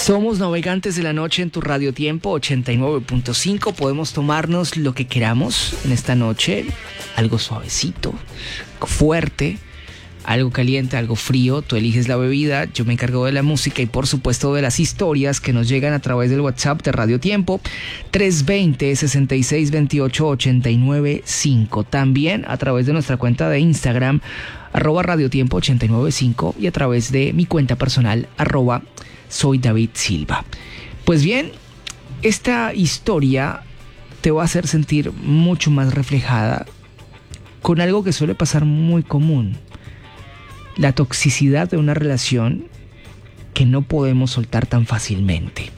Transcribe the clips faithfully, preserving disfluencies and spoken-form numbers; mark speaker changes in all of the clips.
Speaker 1: Somos Navegantes de la Noche en tu Radio Tiempo ochenta y nueve punto cinco. Podemos tomarnos lo que queramos en esta noche. Algo suavecito, algo fuerte, algo caliente, algo frío. Tú eliges la bebida, yo me encargo de la música y por supuesto de las historias que nos llegan a través del WhatsApp de Radio Tiempo tres dos cero, seis seis dos ocho, ocho nueve cinco. También a través de nuestra cuenta de Instagram arroba Radio Tiempo ochenta y nueve cinco y a través de mi cuenta personal arroba Soy David Silva. Pues bien, esta historia te va a hacer sentir mucho más reflejada con algo que suele pasar muy común: la toxicidad de una relación que no podemos soltar tan fácilmente.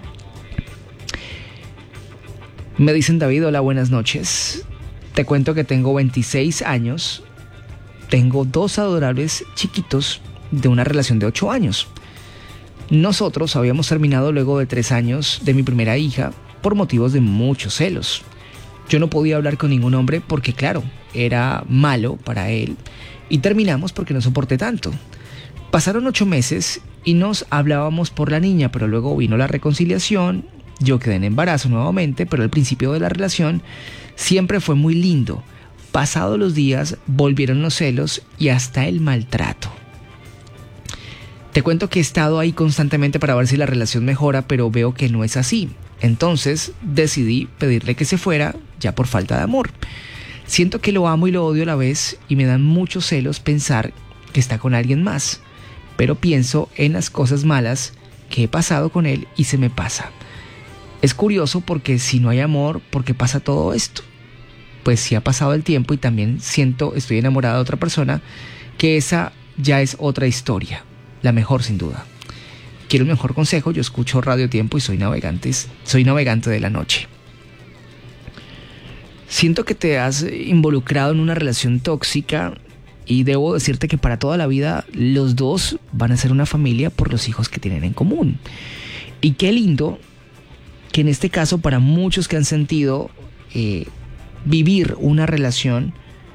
Speaker 1: Me dicen: David, hola, buenas noches. Te cuento que tengo veintiséis años, tengo dos adorables chiquitos de una relación de ocho años. Nosotros habíamos terminado luego de tres años de mi primera hija por motivos de muchos celos. Yo no podía hablar con ningún hombre porque, claro, era malo para él, y terminamos porque no soporté tanto. Pasaron ocho meses y nos hablábamos por la niña, pero luego vino la reconciliación. Yo quedé en embarazo nuevamente, pero al principio de la relación siempre fue muy lindo. Pasados los días volvieron los celos y hasta el maltrato. Te cuento que he estado ahí constantemente para ver si la relación mejora, pero veo que no es así. Entonces decidí pedirle que se fuera, ya por falta de amor. Siento que lo amo y lo odio a la vez y me dan muchos celos pensar que está con alguien más. Pero pienso en las cosas malas que he pasado con él y se me pasa. Es curioso porque si no hay amor, ¿por qué pasa todo esto? Pues si ha pasado el tiempo y también siento, estoy enamorada de otra persona, que esa ya es otra historia. La mejor, sin duda. Quiero un mejor consejo. Yo escucho Radio Tiempo y soy navegantes, soy navegante de la noche. Siento que te has involucrado en una relación tóxica y debo decirte que para toda la vida los dos van a ser una familia por los hijos que tienen en común. Y qué lindo que en este caso, para muchos que han sentido eh, vivir una relación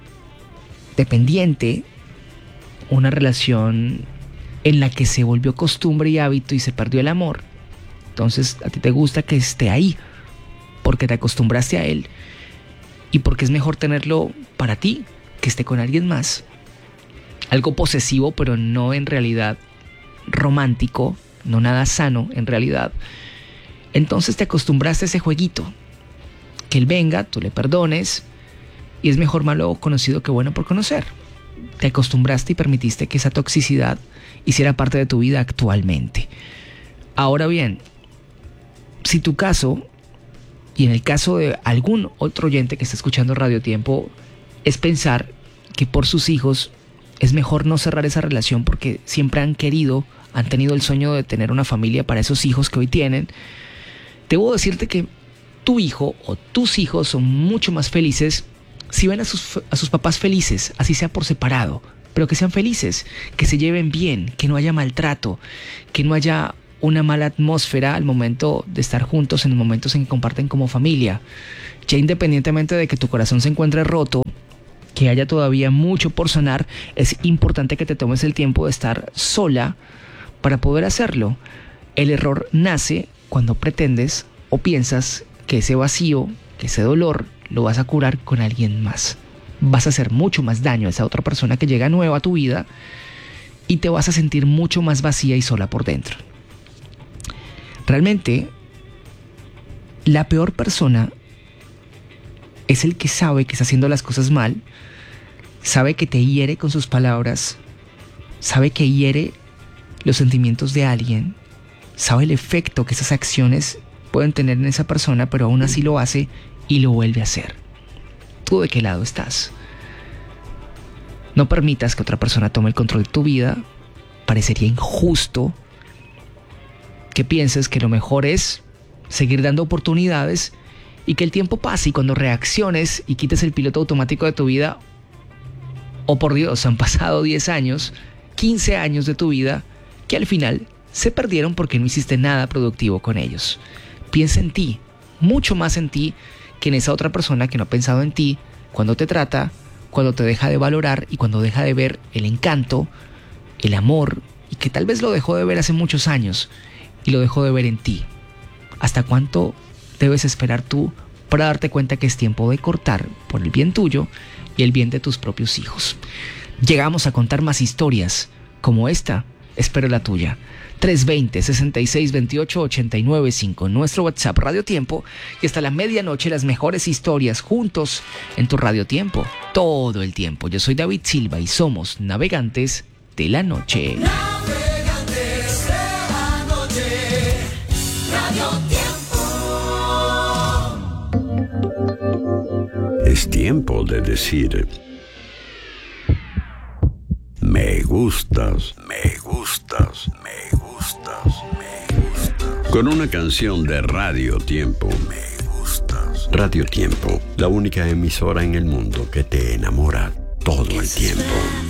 Speaker 1: dependiente, una relación en la que se volvió costumbre y hábito y se perdió el amor. Entonces a ti te gusta que esté ahí porque te acostumbraste a él y porque es mejor tenerlo para ti que esté con alguien más. Algo posesivo, pero no en realidad romántico, no nada sano en realidad. Entonces te acostumbraste a ese jueguito, que él venga, tú le perdones y es mejor malo conocido que bueno por conocer. Te acostumbraste y permitiste que esa toxicidad hiciera parte de tu vida actualmente. Ahora bien, si tu caso, y en el caso de algún otro oyente que está escuchando Radio Tiempo, es pensar que por sus hijos es mejor no cerrar esa relación porque siempre han querido, han tenido el sueño de tener una familia para esos hijos que hoy tienen, debo decirte que tu hijo o tus hijos son mucho más felices si ven a sus, a sus papás felices, así sea por separado, pero que sean felices, que se lleven bien, que no haya maltrato, que no haya una mala atmósfera al momento de estar juntos, en los momentos en que comparten como familia. Ya independientemente de que tu corazón se encuentre roto, que haya todavía mucho por sanar, es importante que te tomes el tiempo de estar sola para poder hacerlo. El error nace cuando pretendes o piensas que ese vacío, que ese dolor, lo vas a curar con alguien más. Vas a hacer mucho más daño a esa otra persona que llega nueva a tu vida y te vas a sentir mucho más vacía y sola por dentro. Realmente, la peor persona es el que sabe que está haciendo las cosas mal, sabe que te hiere con sus palabras, sabe que hiere los sentimientos de alguien, sabe el efecto que esas acciones pueden tener en esa persona, pero aún así lo hace y lo vuelve a hacer. ¿Tú de qué lado estás? No permitas que otra persona tome el control de tu vida. Parecería injusto que pienses que lo mejor es seguir dando oportunidades y que el tiempo pase y cuando reacciones y quites el piloto automático de tu vida, oh por Dios, han pasado diez años, quince años de tu vida que al final se perdieron porque no hiciste nada productivo con ellos. Piensa en ti, mucho más en ti que en esa otra persona que no ha pensado en ti cuando te trata, cuando te deja de valorar y cuando deja de ver el encanto, el amor, y que tal vez lo dejó de ver hace muchos años. y lo dejó de ver en ti. ¿Hasta cuánto debes esperar tú para darte cuenta que es tiempo de cortar por el bien tuyo y el bien de tus propios hijos? Llegamos a contar más historias como esta. Espero la tuya. tres dos cero, seis seis dos ocho, ocho nueve cinco, nuestro WhatsApp Radio Tiempo, y hasta la medianoche las mejores historias juntos en tu Radio Tiempo, todo el tiempo. Yo soy David Silva y somos Navegantes de la Noche.
Speaker 2: Navegantes de la Noche, Radio Tiempo.
Speaker 3: Es tiempo de decir: me gustas, me gustas, me gustas, me gustas. Con una canción de Radio Tiempo. Me gustas. Radio Tiempo, la única emisora en el mundo que te enamora todo el tiempo.